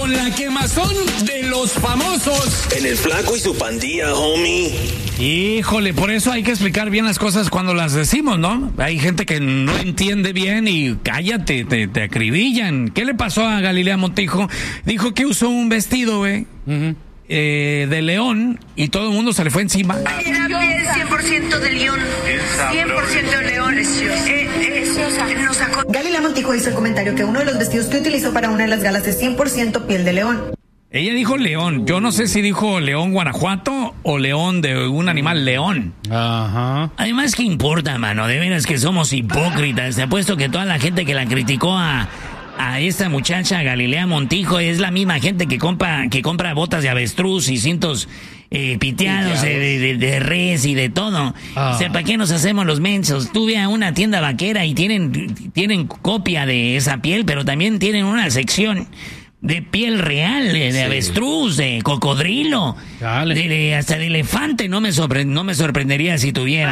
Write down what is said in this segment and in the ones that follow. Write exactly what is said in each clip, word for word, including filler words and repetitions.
con la quemazón de los famosos. En el Flaco y su pandilla, homie. Híjole, por eso hay que explicar bien las cosas cuando las decimos, ¿no? Hay gente que no entiende bien y cállate, te, te acribillan. ¿Qué le pasó a Galilea Montijo? Dijo que usó un vestido, güey, uh-huh. eh, de león y todo el mundo se le fue encima. Era piel cien por ciento de león, cien por ciento de león. Eh, eh, nos sacó... Galilea Montijo hizo el comentario que uno de los vestidos que utilizó para una de las galas es cien por ciento piel de león. Ella dijo león. Yo no sé si dijo león Guanajuato o león de un animal león. Ajá. Además, ¿qué importa, mano? De veras que somos hipócritas. Te apuesto que toda la gente que la criticó a, a esta muchacha, Galilea Montijo, es la misma gente que compra, que compra botas de avestruz y cintos eh, piteados de, de, de res y de todo. Ah. O sea, ¿para qué nos hacemos los mensos? Tú ve a una tienda vaquera y tienen, tienen copia de esa piel, pero también tienen una sección de piel real, de, de sí. avestruz, de cocodrilo, de, de, hasta de elefante. No me, sorpre- no me sorprendería si tuviera.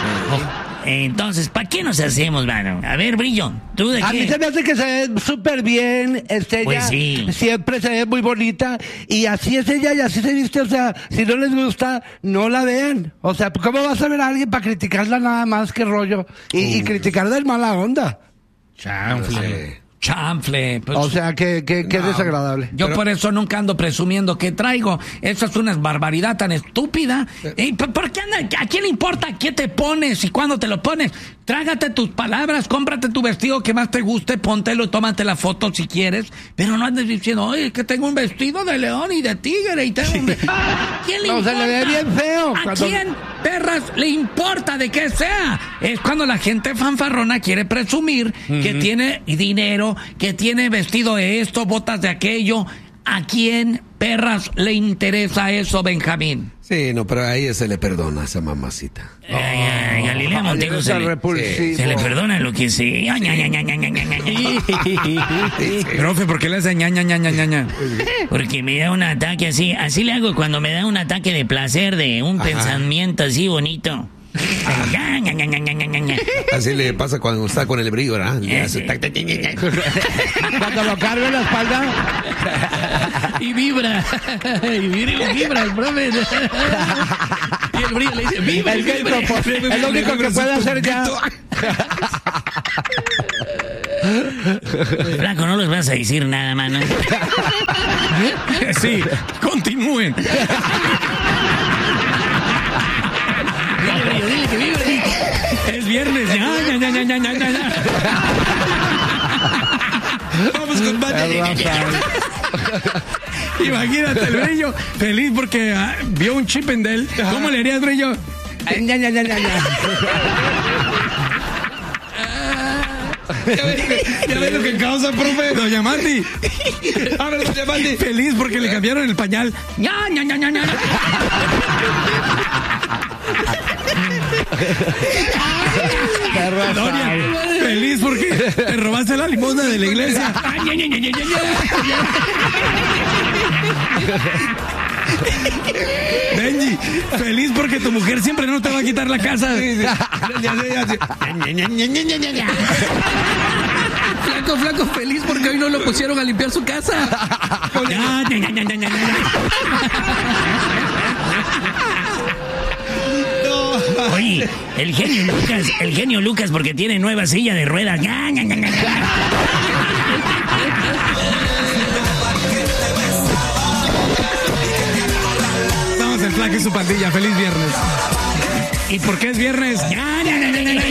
Oh. Entonces, ¿para qué nos hacemos, mano? A ver, Brillo, ¿tú de a qué? A mí se me hace que se ve súper bien, este, pues ella sí. siempre se ve muy bonita, y así es ella, y así se viste, o sea, si no les gusta, no la vean. O sea, ¿cómo vas a ver a alguien para criticarla nada más que rollo? Y, uh. y criticarla de mala onda. Chanfle. Chanfle. Pues, o sea, que, que, que no, desagradable. Yo pero, por eso nunca ando presumiendo que traigo. Eso es una barbaridad tan estúpida. ¿Eh? ¿Por qué anda? ¿A quién le importa qué te pones y cuándo te lo pones? Trágate tus palabras, cómprate tu vestido que más te guste, póntelo y tómate la foto si quieres. Pero no andes diciendo, oye, que tengo un vestido de león y de tigre y tengo un... ¿Quién le no, importa? Se le ve bien feo. ¿A cuando... quién, perras, le importa de qué sea? Es cuando la gente fanfarrona quiere presumir uh-huh. que tiene dinero, que tiene vestido de esto, botas de aquello. ¿A quién, perras, le interesa eso, Benjamín? Sí, no, pero a ella se le perdona, a esa mamacita. Ay, ay, Galilea Montijo se, le, se le perdona lo que se... Profe, ¿por qué le hace ña, ña, ña, ña, ña? Porque me da un ataque así. Así le hago cuando me da un ataque de placer, de un Ajá. pensamiento así bonito. Así le pasa cuando está con el brillo, ¿verdad? Cuando lo carga en la espalda y vibra y vibra, vibra el profe. Y el brillo le dice vibra, el vibra. Es, es lo único que puede hacer ya. Flaco, no les vas a decir nada, mano. Sí, continúen. Dile, dile que vibre. Es viernes. Ya, ya, ya, ya, ya, ya, ya. Vamos con Bate. Imagínate el Brillo feliz porque uh, vio un chip en Dell. ¿Cómo le harías, Brillo? Ya, ya, ya, ya, ya. Ya ves, ya ves lo que causa, profe. Doña Mati. A ver, doña Mati. Feliz porque le cambiaron el pañal. Ya, ya, ya, ya, ya. Doña, feliz porque te robaste la limosna de la iglesia. Benji, feliz porque tu mujer siempre no te va a quitar la casa. Flaco, flaco, feliz porque hoy no lo pusieron a limpiar su casa. Oye, el genio Lucas, el genio Lucas porque tiene nueva silla de ruedas. Vamos, el Flaco y su pandilla. Feliz viernes. ¿Y por qué es viernes?